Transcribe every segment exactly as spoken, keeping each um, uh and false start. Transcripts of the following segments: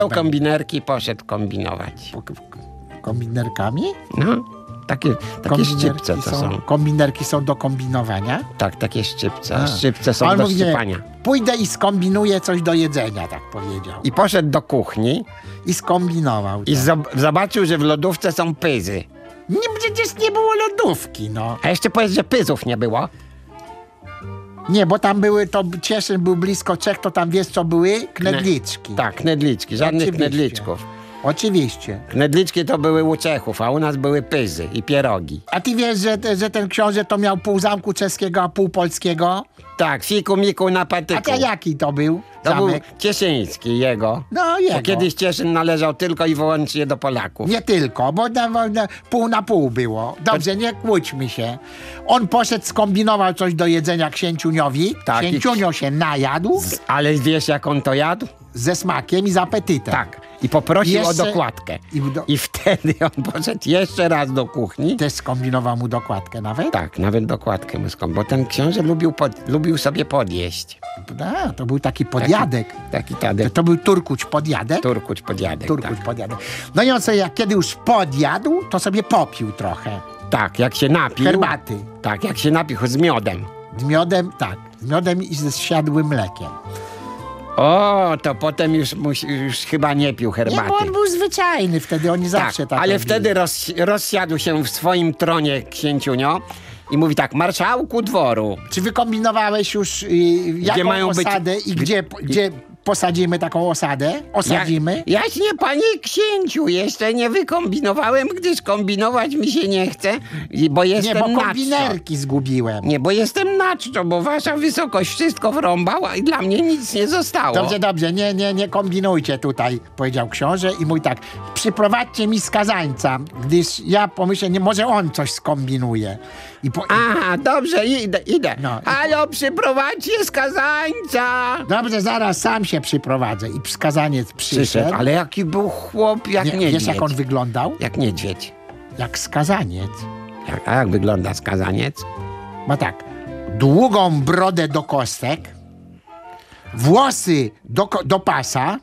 kombinerki, poszedł kombinować. Kombinerkami? No, takie, takie szczypce to są, są. Kombinerki są do kombinowania? Tak, takie szczypce. A A. szczypce są On do mówi, nie, szczypania. pójdę i skombinuję coś do jedzenia, tak powiedział. I poszedł do kuchni I skombinował. i tak. zob- zobaczył, że w lodówce są pyzy. Nie, przecież nie było lodówki, no. A jeszcze powiedz, że pyzów nie było. Nie, bo tam były, to Cieszyn był blisko Czech, to tam wiesz co były? Knedliczki. Tak, knedliczki, żadnych Oczywiście. knedliczków. Oczywiście. Knedliczki to były u Czechów, a u nas były pyzy i pierogi. A ty wiesz, że, że ten książę to miał pół zamku czeskiego, a pół polskiego? Tak, fiku miku na patyku. A to jaki to był To był zamek? Cieszyński, jego. No jego. Bo kiedyś Cieszyn należał tylko i wyłącznie do Polaków. Nie tylko, bo na, na, pół na pół było. Dobrze, nie kłóćmy się. On poszedł, skombinował coś do jedzenia księciuniowi. Tak, Księciunio się najadł Ale wiesz, jak on to jadł? ze smakiem i z apetytem. Tak. I poprosił Jeszcze- o dokładkę. I do- I wtedy on poszedł jeszcze raz do kuchni. Też skombinował mu dokładkę nawet? Tak, nawet dokładkę mu skąd, bo ten książę lubił, pod, lubił sobie podjeść. A, to był taki podjadek. Taki To, Tadek, to był Turkuć podjadek? Turkuć podjadek. Turkuć tak. podjadek. No i on sobie, jak kiedy już podjadł, to sobie popił trochę. tak, jak się napił. Herbaty. Tak, jak się napił z miodem. Z miodem, tak. Z miodem i ze zsiadłym mlekiem. O, to potem już, musi, już chyba nie pił Nie, herbaty. bo on był zwyczajny wtedy, oni tak, zawsze tak ale robili. wtedy roz, rozsiadł się w swoim tronie księciunio i mówi tak, marszałku dworu. Czy wykombinowałeś już y, jaką mają być- osadę i gdzie, gdzie posadzimy taką osadę? Osadzimy? Ja, jaśnie, panie księciu, jeszcze nie wykombinowałem, gdyż kombinować mi się nie chce, i- bo jestem Nie, bo naczczo. kombinerki zgubiłem. Nie, bo jestem naczczo, bo wasza wysokość wszystko wrąbała i dla mnie nic nie zostało. Dobrze, dobrze, nie, nie, nie kombinujcie tutaj, powiedział książę i mówi tak, przyprowadźcie mi skazańca, gdyż ja pomyślę, nie, może on coś skombinuje. I po, i, Aha, dobrze, idę, idę. No. Halo, przyprowadźcie skazańca. dobrze, zaraz sam się przyprowadzę. I skazaniec przyszedł. Przyszedł, ale jaki był chłop, jak nie, niedźwiedź. wiesz, jak on wyglądał? Jak niedźwiedź. Jak skazaniec. Jak, a jak wygląda skazaniec? Ma tak, długą brodę do kostek, włosy do, ko- do pasa,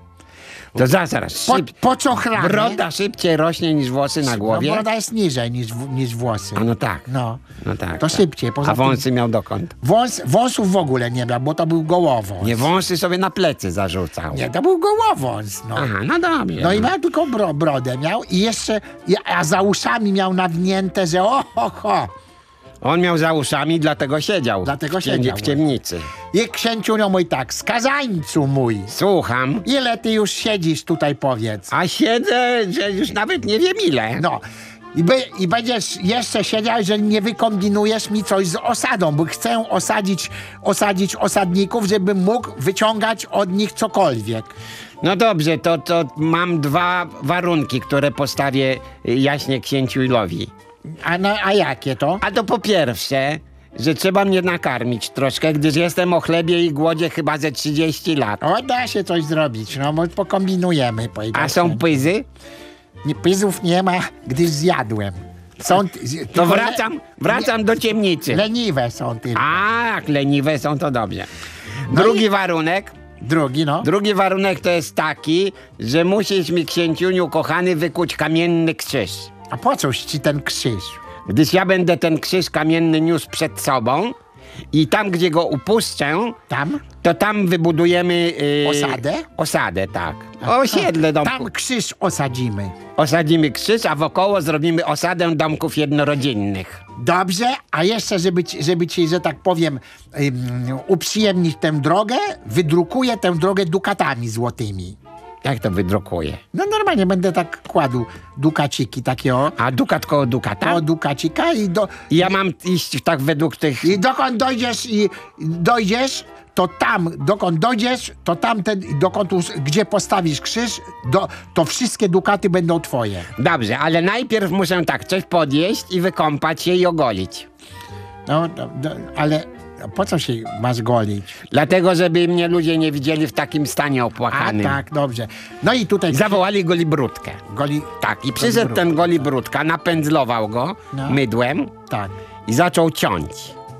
To zaraz, zaraz. po, Szyb... pocochrane. Broda szybciej rośnie niż włosy na No, głowie? broda jest niżej niż, w- niż włosy. A no tak. No. No tak. To tak. szybciej, poza A wąsy miał dokąd? Wąs, wąsów w ogóle nie miał, bo to był gołowąs. Nie, wąsy sobie na plecy zarzucał. Nie, to był gołowąs, no. Aha, no dobrze. No i miał tylko bro, brodę miał i jeszcze, i- a za uszami miał nawinięte, że o, ho, ho. On miał za uszami, dlatego siedział. Dlatego w, ciemni- siedział, w ciemnicy. I księciunio mój tak, skazańcu mój, Słucham. ile ty już siedzisz tutaj, powiedz. A siedzę, że już nawet nie wiem ile. No. I, by, I będziesz jeszcze siedział, że nie wykombinujesz mi coś z osadą, bo chcę osadzić, osadzić osadników, żebym mógł wyciągać od nich cokolwiek. No dobrze, to, to mam dwa warunki, które postawię y, jaśnie księciulowi. A, no, a jakie to? A to po pierwsze, że trzeba mnie nakarmić troszkę, gdyż jestem o chlebie i głodzie chyba ze trzydzieści lat. O, da się coś zrobić, no bo pokombinujemy. powiedział A są ksiądz. pyzy? Nie, pyzów nie ma, gdyż zjadłem. Są, t- z- To tylko wracam, wracam do ciemnicy. Le, leniwe są tylko. A, jak leniwe są, to dobrze. Drugi i- warunek, Drugi, no. drugi warunek to jest taki, że musisz mi, księciuniu kochany, wykuć kamienny krzyż. A po cóż ci ten krzyż? Gdyż ja będę ten krzyż kamienny niósł przed sobą i tam, gdzie go upuszczę, Tam? to tam wybudujemy... Yy, Osadę? Osadę, tak. Osiedle domku. Tam krzyż osadzimy. Osadzimy krzyż, a wokoło zrobimy osadę domków jednorodzinnych. Dobrze, a jeszcze, żeby ci, żeby ci że tak powiem, ym, uprzyjemnić tę drogę, wydrukuję tę drogę dukatami złotymi. Jak to wydrukuję? No normalnie będę tak kładł dukaciki takie o, A dukat koło dukata? o dukacika i do... I ja mam iść tak według tych... I dokąd dojdziesz i dojdziesz, to tam, dokąd dojdziesz, to tamten, dokąd, us- gdzie postawisz krzyż, do, to wszystkie dukaty będą twoje. Dobrze, ale najpierw muszę tak coś podjeść i wykąpać się i ogolić. No, do, do, ale po co się masz golić? Dlatego, żeby mnie ludzie nie widzieli w takim stanie A opłakanym. tak, dobrze. No i tutaj... Zawołali Golibrudkę. Goli... Tak, i przyszedł ten Golibrudka, napędzlował go No. mydłem Tak. i zaczął ciąć.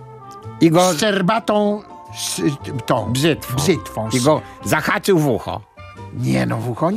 I go Z szczerbatą sz- tą brzytwą. brzytwą. I go zahaczył w ucho. Nie no, w ucho